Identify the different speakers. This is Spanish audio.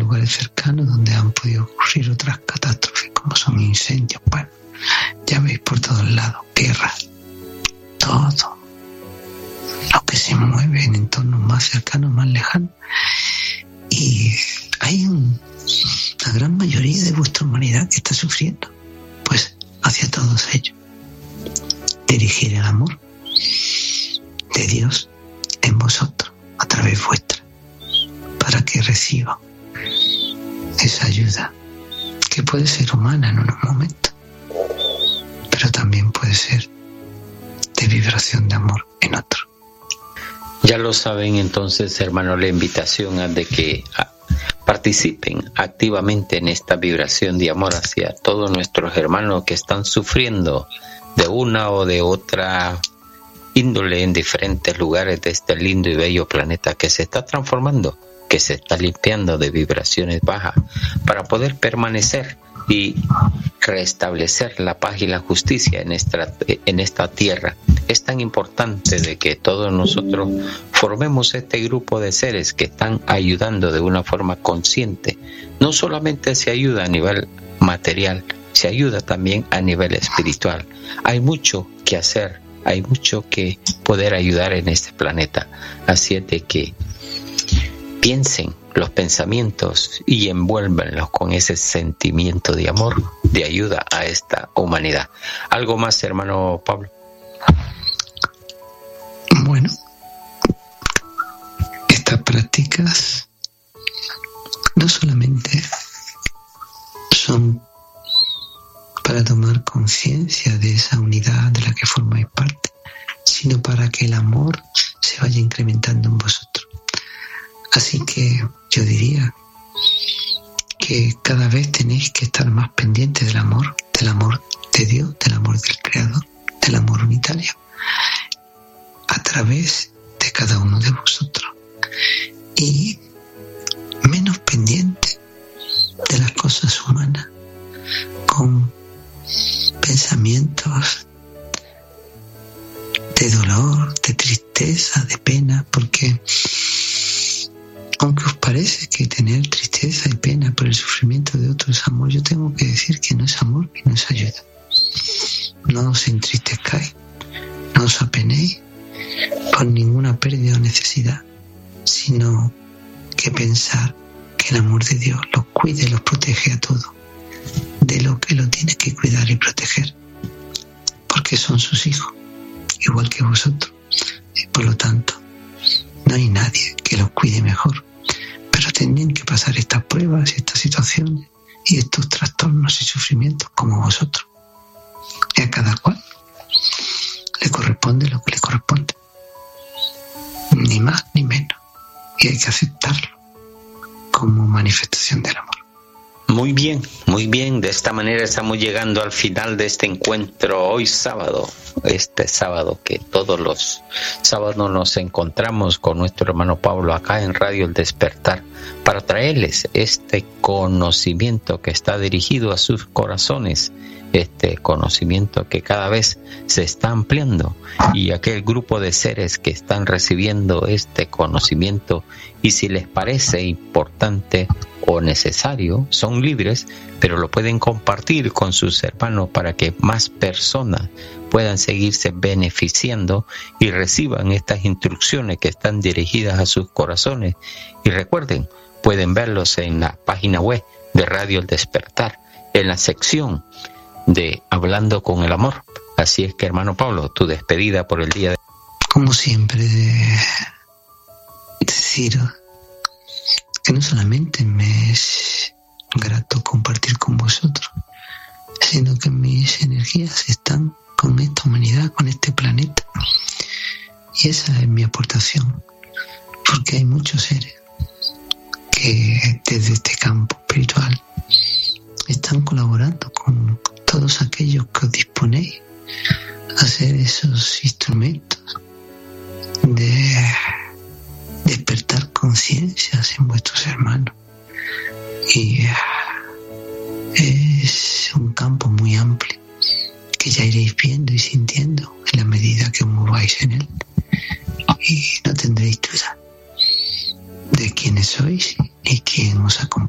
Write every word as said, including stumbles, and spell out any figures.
Speaker 1: lugares cercanos donde han podido ocurrir otras catástrofes, como son incendios. Bueno, ya veis por todos lados, guerras, todo lo que se mueve en entornos más cercanos, más lejanos. Y hay un, una gran mayoría de vuestra humanidad que está sufriendo. Pues hacia todos ellos, dirigir el amor de Dios en vosotros, a través vuestra, para que reciban esa ayuda, que puede ser humana en unos momentos, pero también puede ser de vibración de amor en otros.
Speaker 2: Ya lo saben entonces, hermanos, la invitación es de que participen activamente en esta vibración de amor hacia todos nuestros hermanos que están sufriendo de una o de otra índole en diferentes lugares de este lindo y bello planeta que se está transformando, que se está limpiando de vibraciones bajas para poder permanecer y restablecer la paz y la justicia en esta, en esta tierra. Es tan importante de que todos nosotros formemos este grupo de seres que están ayudando de una forma consciente. No solamente se ayuda a nivel material, se ayuda también a nivel espiritual. Hay mucho que hacer, hay mucho que poder ayudar en este planeta. Así es de que piensen los pensamientos y envuélvenlos con ese sentimiento de amor, de ayuda a esta humanidad. ¿Algo más, hermano Pablo?
Speaker 1: Bueno, estas prácticas no solamente son para tomar conciencia de esa unidad de la que formáis parte, sino para que el amor se vaya incrementando en vosotros. Así que yo diría que cada vez tenéis que estar más pendientes del amor, del amor de Dios, del amor del Creador, del amor unitario, a través de cada uno de vosotros. Y menos pendientes de las cosas humanas, con pensamientos de dolor, de tristeza, de pena, porque aunque os parece que tener tristeza y pena por el sufrimiento de otros es amor, yo tengo que decir que no es amor y no es ayuda. No os entristezcáis, no os apenéis por ninguna pérdida o necesidad, sino que pensar que el amor de Dios los cuida y los protege a todos, de lo que lo tiene que cuidar y proteger, porque son sus hijos, igual que vosotros, y por lo tanto no hay nadie que los cuide mejor. Pero tienen que pasar estas pruebas y estas situaciones y estos trastornos y sufrimientos como vosotros. Y a cada cual le corresponde lo que le corresponde. Ni más ni menos. Y hay que aceptarlo como manifestación del amor.
Speaker 2: Muy bien, muy bien. De esta manera estamos llegando al final de este encuentro hoy sábado. Este sábado que todos los sábados nos encontramos con nuestro hermano Pablo acá en Radio El Despertar para traerles este conocimiento que está dirigido a sus corazones, este conocimiento que cada vez se está ampliando, y aquel grupo de seres que están recibiendo este conocimiento, y si les parece importante o necesario, son libres, pero lo pueden compartir con sus hermanos para que más personas puedan seguirse beneficiando y reciban estas instrucciones que están dirigidas a sus corazones. Y recuerden, pueden verlos en la página web de Radio El Despertar, en la sección de Hablando con el Amor. Así es que, hermano Pablo, tu despedida por el día de...
Speaker 1: Como siempre, deciros que no solamente me es grato compartir con vosotros, sino que mis energías están con esta humanidad, con este planeta. Y esa es mi aportación, porque hay muchos seres que desde este campo espiritual están colaborando con todos aquellos que os disponéis a ser esos instrumentos de despertar conciencias en vuestros hermanos. Y es un campo muy amplio que ya iréis viendo y sintiendo en la medida que os mováis en él, y no tendréis duda de quiénes sois y quién os acompaña.